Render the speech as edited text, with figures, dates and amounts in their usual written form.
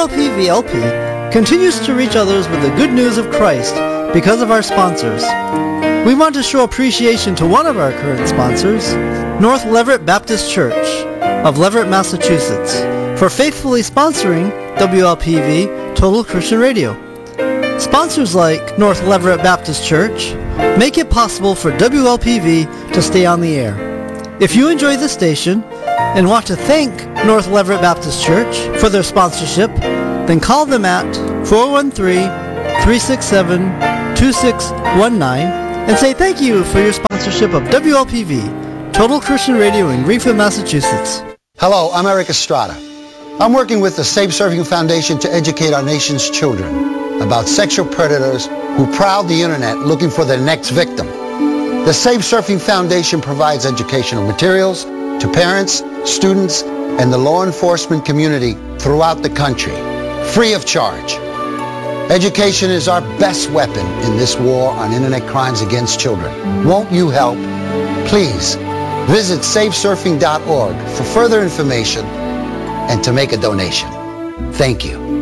WLPV LP continues to reach others with the good news of Christ because of our sponsors. We want to show appreciation to one of our current sponsors, North Leverett Baptist Church of Leverett, Massachusetts, for faithfully sponsoring WLPV Total Christian Radio. Sponsors like North Leverett Baptist Church make it possible for WLPV to stay on the air. If you enjoy the station and want to thank North Leverett Baptist Church for their sponsorship, then call them at 413-367-2619 and say thank you for your sponsorship of WLPV, Total Christian Radio in Greenfield, Massachusetts. Hello, I'm Eric Estrada. I'm working with the Safe Surfing Foundation to educate our nation's children about sexual predators who prowl the internet looking for their next victim. The Safe Surfing Foundation provides educational materials to parents, students, and the law enforcement community throughout the country, free of charge. Education is our best weapon in this war on internet crimes against children. Won't you help? Please visit safesurfing.org for further information and to make a donation. Thank you.